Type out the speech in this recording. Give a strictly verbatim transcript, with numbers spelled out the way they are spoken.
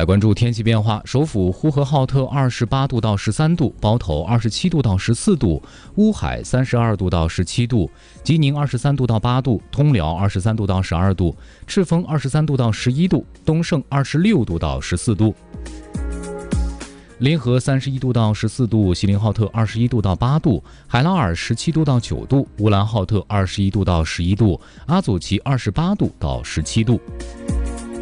来关注天气变化，首府呼和浩特二十八度到十三度，包头二十七度到十四度，乌海三十二度到十七度，吉宁二十三度到八度，通辽二十三度到十二度，赤峰二十三度到十一度，东胜二十六度到十四度。临河三十一度到十四度，锡林浩特二十一度到八度，海拉尔十七度到九度，乌兰浩特二十一度到十一度，阿祖奇二十八度到十七度。